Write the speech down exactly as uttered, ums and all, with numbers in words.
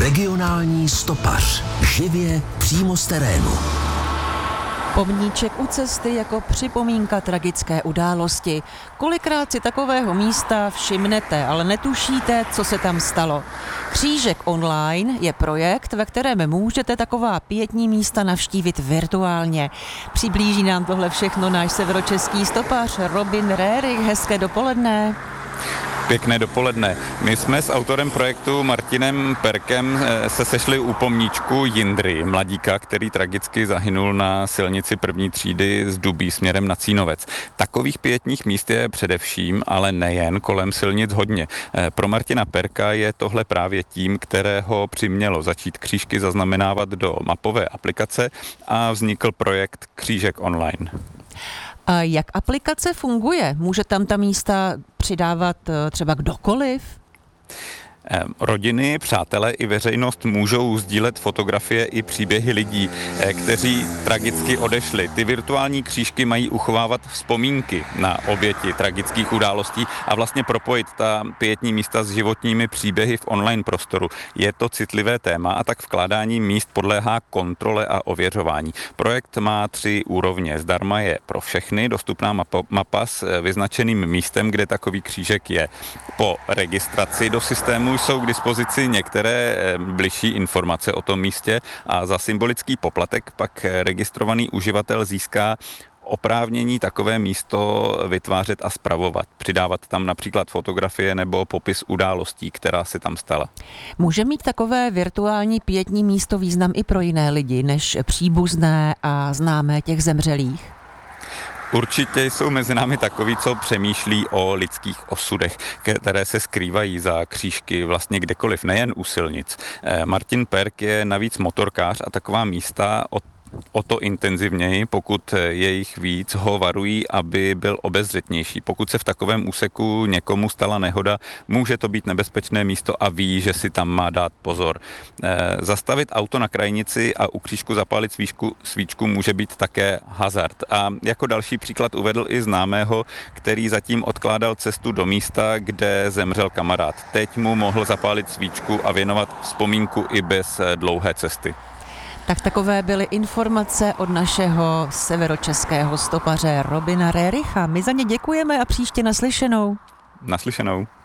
Regionální stopař. Živě přímo z terénu. Pomníček u cesty jako připomínka tragické události. Kolikrát si takového místa všimnete, ale netušíte, co se tam stalo. Křížek online je projekt, ve kterém můžete taková pietní místa navštívit virtuálně. Přiblíží nám tohle všechno náš severočeský stopař Robin Rerich. Hezké dopoledne. Pěkné dopoledne. My jsme s autorem projektu Martinem Perkem se sešli u pomníčku Jindry, mladíka, který tragicky zahynul na silnici první třídy z Dubí směrem na Cínovec. Takových pietních míst je především, ale nejen kolem silnic hodně. Pro Martina Perka je tohle právě tím, kterého přimělo začít křížky zaznamenávat do mapové aplikace a vznikl projekt Křížek online. A jak aplikace funguje? Může tam ta místa přidávat třeba kdokoliv? Rodiny, přátelé i veřejnost můžou sdílet fotografie i příběhy lidí, kteří tragicky odešli. Ty virtuální křížky mají uchovávat vzpomínky na oběti tragických událostí a vlastně propojit ta pietní místa s životními příběhy v online prostoru. Je to citlivé téma a tak vkládání míst podléhá kontrole a ověřování. Projekt má tři úrovně. Zdarma je pro všechny dostupná mapa, mapa s vyznačeným místem, kde takový křížek je. Po registraci do systému jsou k dispozici některé bližší informace o tom místě a za symbolický poplatek pak registrovaný uživatel získá oprávnění takové místo vytvářet a spravovat. Přidávat tam například fotografie nebo popis událostí, která se tam stala. Může mít takové virtuální pietní místo význam i pro jiné lidi, než příbuzné a známé těch zemřelých? Určitě jsou mezi námi takoví, co přemýšlí o lidských osudech, které se skrývají za křížky vlastně kdekoliv, nejen u silnic. Martin Perk je navíc motorkář a taková místa od o to intenzivněji, pokud je jich víc, ho varují, aby byl obezřetnější. Pokud se v takovém úseku někomu stala nehoda, může to být nebezpečné místo a ví, že si tam má dát pozor. E, zastavit auto na krajnici a u křížku zapálit svíčku, svíčku může být také hazard. A jako další příklad uvedl i známého, který zatím odkládal cestu do místa, kde zemřel kamarád. Teď mu mohl zapálit svíčku a věnovat vzpomínku i bez dlouhé cesty. Tak takové byly informace od našeho severočeského stopaře Robina Rericha. My za ně děkujeme a příště naslyšenou. Naslyšenou.